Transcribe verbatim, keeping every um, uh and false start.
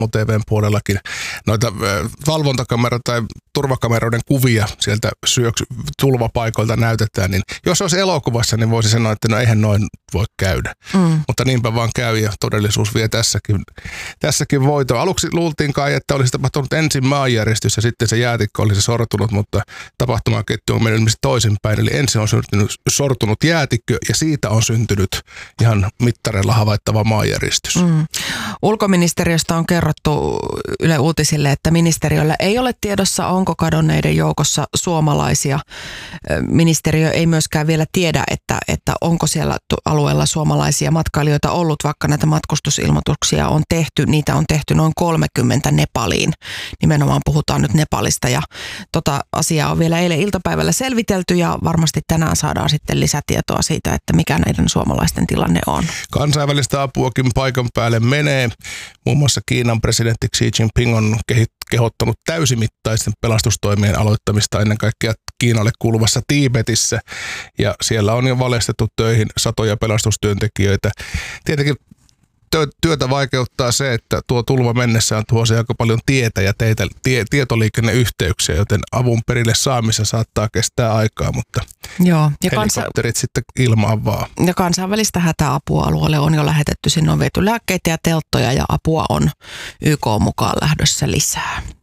T V:n puolellakin noita valvontakameroita tai turvakameroiden kuvia sieltä syöksy, tulvapaikoilta näytetään, niin jos olisi elokuvassa, niin voisi sanoa, että no eihän noin voi käydä. Mm. Mutta niinpä vaan käy ja todellisuus vie tässäkin, tässäkin voitoa. Aluksi luultiin kai, että olisi tapahtunut ensin maanjäristys ja sitten se jäätikkö olisi sortunut, mutta tapahtumaketju on mennyt toisinpäin. Eli ensin on syntynyt sortunut jäätikkö ja siitä on syntynyt ihan mittareilla havaittava maanjäristys. Mm. Ulkoministeriöstä on kerrottu Yle Uutisille, että ministeriöllä ei ole tiedossa, onko kadonneiden joukossa suomalaisia. Ministeriö ei myöskään vielä tiedä, että, että onko siellä alueella suomalaisia matkailijoita ollut, vaikka näitä matkustusilmoituksia on tehty. Niitä on tehty noin kolmekymmentä Nepaliin. Nimenomaan puhutaan nyt Nepalista ja tota asiaa on vielä eilen iltapäivällä selvitelty ja varmasti tänään saadaan sitten lisätietoa siitä, että mikä näiden suomalaisten tilanne on. Kansainvälistä apuakin paikan päälle menee. Muun muassa Kiinan presidentti Xi Jinping on kehottanut täysimittaisten pelastustoimien aloittamista ennen kaikkea Kiinalle kuuluvassa Tiibetissä. Ja siellä on jo valjastettu töihin satoja pelastustyöntekijöitä. Tietenkin työtä vaikeuttaa se, että tuo tulva mennessään tuo se aika paljon tietä ja teitä, tie, tietoliikenneyhteyksiä, joten avun perille saamissa saattaa kestää aikaa, mutta Joo, ja helikopterit kansa- sitten ilmaan vaan. Ja kansainvälistä hätäapua alueelle on jo lähetetty, sinne on viety lääkkeitä ja telttoja ja apua on Y K mukaan lähdössä lisää.